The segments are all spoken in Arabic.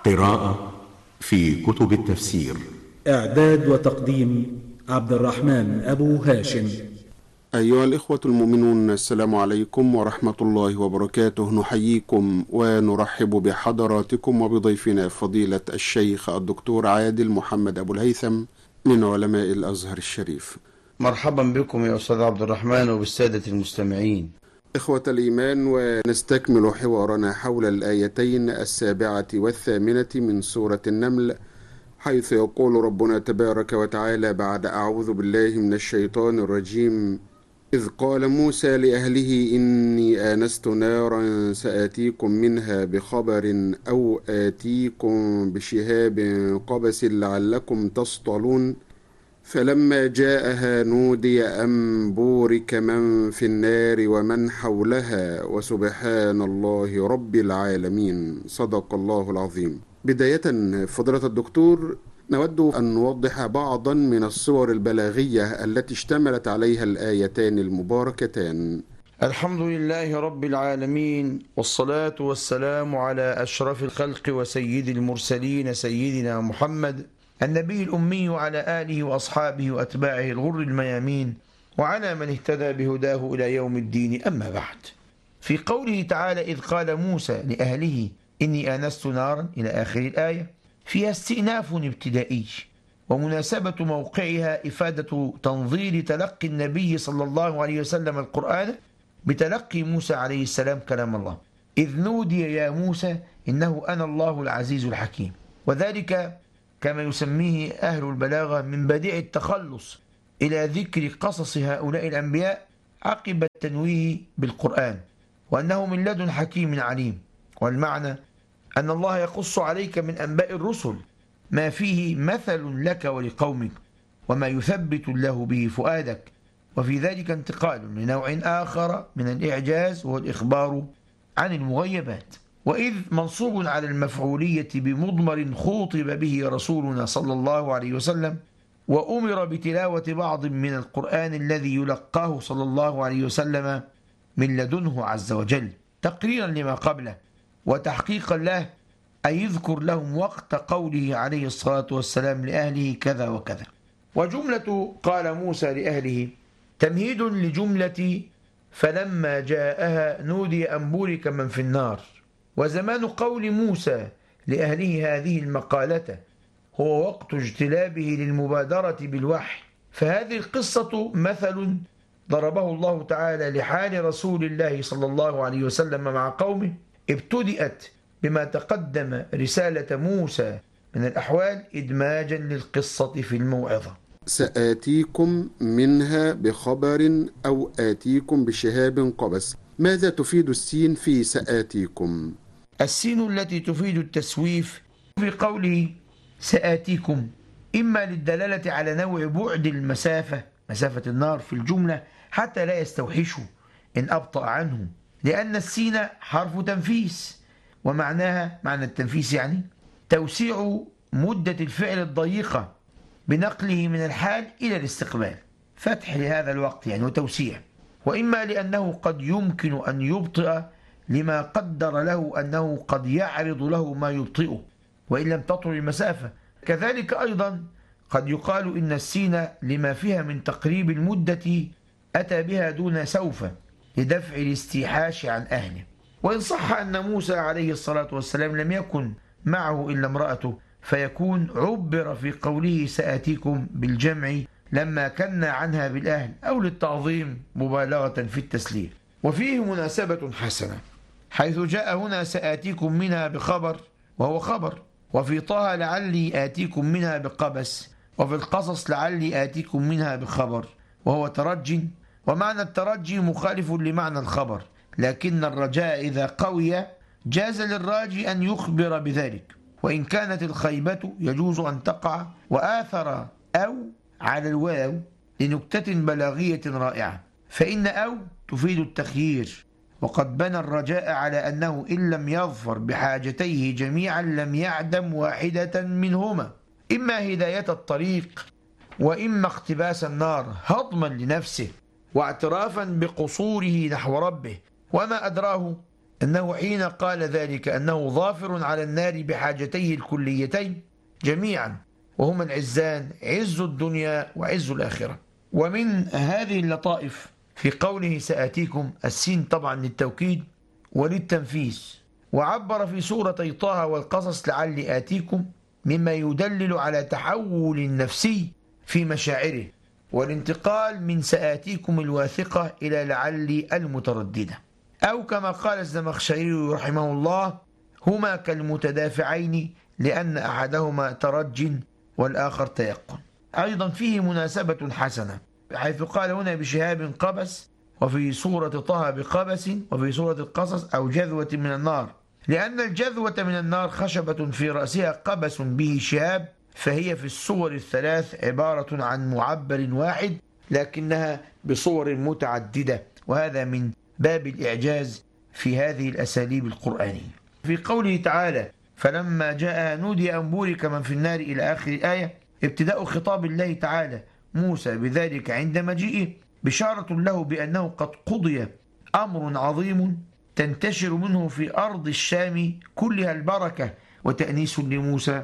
قراءة في كتب التفسير. إعداد وتقديم عبد الرحمن أبو هاشم. أيها الإخوة المؤمنون، السلام عليكم ورحمة الله وبركاته. نحييكم ونرحب بحضراتكم وبضيفنا فضيلة الشيخ الدكتور عادل محمد أبو الهيثم من علماء الأزهر الشريف. مرحبا بكم يا أستاذ عبد الرحمن وبالسادة المستمعين. إخوة الإيمان، ونستكمل حوارنا حول الآيتين 7 و8 من سورة النمل، حيث يقول ربنا تبارك وتعالى بعد أعوذ بالله من الشيطان الرجيم: إذ قال موسى لأهله إني آنست نارا سآتيكم منها بخبر أو آتيكم بشهاب قبس لعلكم تصطلون، فلما جاءها نودي أن بورك من في النار ومن حولها وسبحان الله رب العالمين. صدق الله العظيم. بداية فضيلة الدكتور، نود أن نوضح بعضا من الصور البلاغية التي اشتملت عليها الآيتان المباركتان. الحمد لله رب العالمين، والصلاة والسلام على أشرف الخلق وسيد المرسلين سيدنا محمد النبي الأمي، وعلى آله وأصحابه وأتباعه الغر الميامين، وعلى من اهتدى بهداه إلى يوم الدين. أما بعد، في قوله تعالى: إذ قال موسى لأهله إني آنست نارا إلى آخر الآية، فيها استئناف ابتدائي، ومناسبة موقعها إفادة تنظير تلقي النبي صلى الله عليه وسلم القرآن بتلقي موسى عليه السلام كلام الله. إذ نودي يا موسى إنه أنا الله العزيز الحكيم، وذلك كما يسميه أهل البلاغة من بديع التخلص إلى ذكر قصص هؤلاء الأنبياء عقب التنويه بالقرآن، وأنه من لدن حكيم عليم. والمعنى أن الله يقص عليك من أنباء الرسل ما فيه مثل لك ولقومك، وما يثبت الله به فؤادك، وفي ذلك انتقال لنوع آخر من الإعجاز، وهو الإخبار عن المغيبات. وإذ منصوب على المفعولية بمضمر خوطب به رسولنا صلى الله عليه وسلم، وأمر بتلاوة بعض من القرآن الذي يلقاه صلى الله عليه وسلم من لدنه عز وجل، تقريرا لما قبله وتحقيقا له، أي يذكر لهم وقت قوله عليه الصلاة والسلام لأهله كذا وكذا. وجملة قال موسى لأهله تمهيد لجملة فلما جاءها نودي أن بورك من في النار. وزمان قول موسى لأهله هذه المقالة هو وقت اجتلابه للمبادرة بالوحي، فهذه القصة مثل ضربه الله تعالى لحال رسول الله صلى الله عليه وسلم مع قومه، ابتدأت بما تقدم رسالة موسى من الأحوال إدماجا للقصة في الموعظة. سآتيكم منها بخبر أو آتيكم بشهاب قبس. ماذا تفيد السين في سآتيكم؟ السين التي تفيد التسويف في قوله سآتيكم، إما للدلالة على نوع بعد المسافة، مسافة النار في الجملة، حتى لا يستوحشوا إن أبطأ عنه، لأن السين حرف تنفيس، ومعناها معنى التنفيس يعني توسيع مدة الفعل الضيقة بنقله من الحال إلى الاستقبال، فتح لهذا الوقت يعني وتوسيع. وإما لأنه قد يمكن أن يبطئ لما قدر له أنه قد يعرض له ما يبطئه وإن لم تطل المسافة. كذلك أيضا قد يقال إن السين لما فيها من تقريب المدة أتى بها دون سوف لدفع الاستيحاش عن أهله. وإن صح أن موسى عليه الصلاة والسلام لم يكن معه إلا امرأته، فيكون عبر في قوله سآتيكم بالجمع لما كنا عنها بالأهل، أو للتعظيم مبالغة في التسليم. وفيه مناسبة حسنة حيث جاء هنا سآتيكم منها بخبر وهو خبر، وفي طه لعلي آتيكم منها بقبس، وفي القصص لعلي آتيكم منها بخبر وهو ترج. ومعنى الترجي مخالف لمعنى الخبر، لكن الرجاء إذا قوي جاز للراجي أن يخبر بذلك، وإن كانت الخيبة يجوز أن تقع وآثر أو على الواو لنكتة بلاغية رائعة، فإن أو تفيد التخيير، وقد بنى الرجاء على أنه إن لم يظفر بحاجتيه جميعا لم يعدم واحدة منهما، إما هداية الطريق وإما اقتباس النار هضما لنفسه واعترافا بقصوره نحو ربه. وما أدراه أنه حين قال ذلك أنه ظافر على النار بحاجتيه الكليتين جميعا، وهما العزان، عز الدنيا وعز الآخرة. ومن هذه اللطائف في قوله سآتيكم، السين طبعا للتوكيد وللتنفيس، وعبر في سورتي طه والقصص لعلي آتيكم، مما يدلل على تحول نفسي في مشاعره، والانتقال من سآتيكم الواثقة إلى لعلي المترددة، أو كما قال الزمخشري رحمه الله: هما كالمتدافعين لأن أحدهما ترج والآخر تيقن. أيضا فيه مناسبة حسنة، حيث قال هنا بشهاب قبس، وفي سورة طه بقبس، وفي سورة القصص أو جذوة من النار، لأن الجذوة من النار خشبة في رأسها قبس به شهاب، فهي في الصور الثلاث عبارة عن معبر واحد لكنها بصور متعددة، وهذا من باب الإعجاز في هذه الأساليب القرآنية. في قوله تعالى: فلما جاء نودي أن بورك من في النار إلى آخر الآية، ابتداء خطاب الله تعالى موسى بذلك عند مجيئه بشارة له بأنه قد قضي أمر عظيم تنتشر منه في أرض الشام كلها البركة، وتأنيس لموسى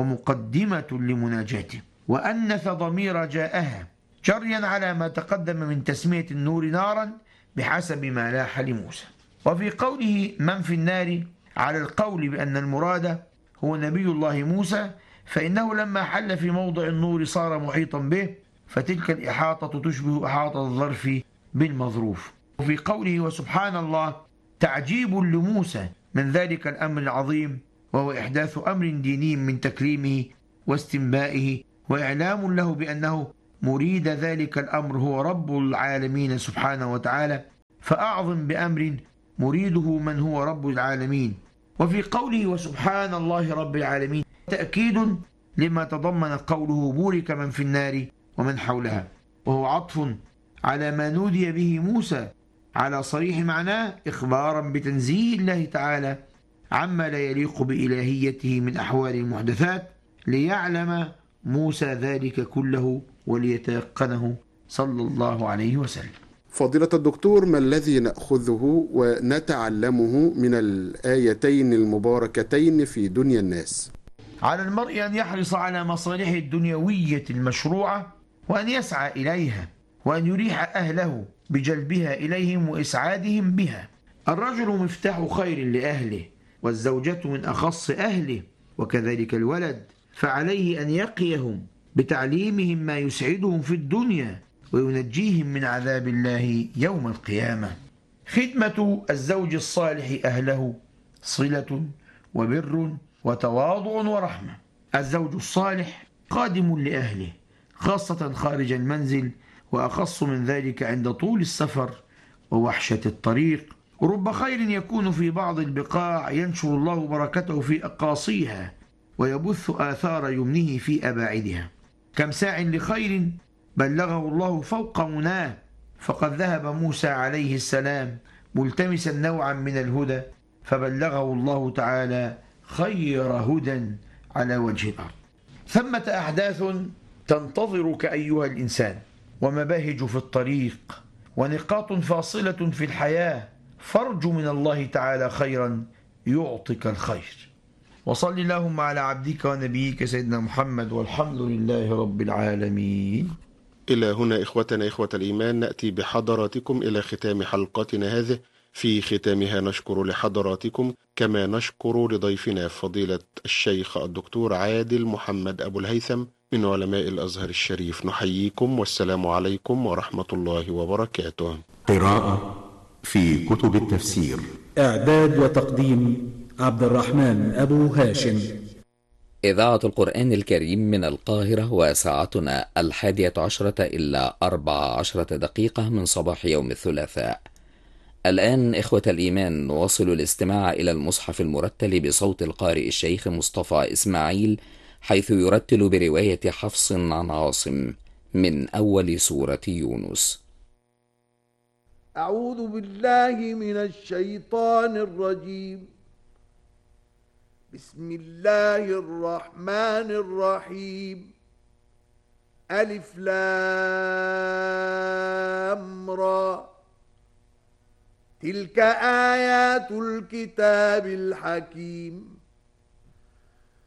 ومقدمة لمناجاته، وأنث ضمير جاءها جريا على ما تقدم من تسمية النور نارا بحسب ما لاح لموسى. وفي قوله من في النار على القول بأن المراد هو نبي الله موسى، فإنه لما حل في موضع النور صار محيطا به، فتلك الإحاطة تشبه إحاطة الظرف بالمظروف. وفي قوله وسبحان الله تعجيب لموسى من ذلك الأمر العظيم، وهو إحداث أمر ديني من تكريمه واستنبائه، وإعلام له بأنه مريد ذلك الأمر هو رب العالمين سبحانه وتعالى، فأعظم بأمر مريده من هو رب العالمين. وفي قوله وسبحان الله رب العالمين تأكيد لما تضمن قوله بورك من في النار ومن حولها، وهو عطف على ما نودي به موسى على صريح معناه، إخبارا بتنزيه الله تعالى عما لا يليق بإلهيته من أحوال المحدثات، ليعلم موسى ذلك كله وليتيقنه صلى الله عليه وسلم. فضيلة الدكتور، ما الذي نأخذه ونتعلمه من الآيتين المباركتين في دنيا الناس؟ على المرء أن يحرص على مصالحه الدنيوية المشروعة، وأن يسعى إليها، وأن يريح أهله بجلبها إليهم وإسعادهم بها. الرجل مفتاح خير لأهله، والزوجة من أخص أهله، وكذلك الولد، فعليه أن يقيهم بتعليمهم ما يسعدهم في الدنيا وينجيهم من عذاب الله يوم القيامة. خدمة الزوج الصالح أهله صلة وبر وتواضع ورحمة. الزوج الصالح خادم لأهله خاصة خارج المنزل، وأخص من ذلك عند طول السفر ووحشة الطريق. رب خير يكون في بعض البقاع ينشر الله بركته في أقاصيها، ويبث آثار يمنه في أباعدها. كم ساع لخير بلغه الله فوق مناه، فقد ذهب موسى عليه السلام ملتمسا نوعا من الهدى، فبلغه الله تعالى خير هدى على وجه الأرض. ثمة أحداث تنتظرك أيها الإنسان، ومباهج في الطريق، ونقاط فاصلة في الحياة، فارجو من الله تعالى خيرا يعطيك الخير. وصل اللهم على عبدك ونبيك سيدنا محمد، والحمد لله رب العالمين. إلى هنا إخوتنا إخوة الإيمان نأتي بحضراتكم إلى ختام حلقتنا هذه. في ختامها نشكر لحضراتكم كما نشكر لضيفنا فضيلة الشيخ الدكتور عادل محمد أبو الهيثم من علماء الأزهر الشريف. نحييكم والسلام عليكم ورحمة الله وبركاته. قراءة في كتب التفسير. إعداد وتقديم عبد الرحمن أبو هاشم. إذاعة القرآن الكريم من القاهرة، وساعتنا 11:10 إلا 14 دقيقة من صباح يوم الثلاثاء. الآن إخوة الإيمان نواصل الاستماع إلى المصحف المرتل بصوت القارئ الشيخ مصطفى إسماعيل، حيث يرتل برواية حفص عن عاصم من أول سورة يونس. أعوذ بالله من الشيطان الرجيم. بسم الله الرحمن الرحيم. ألف لام را تلك آيات الكتاب الحكيم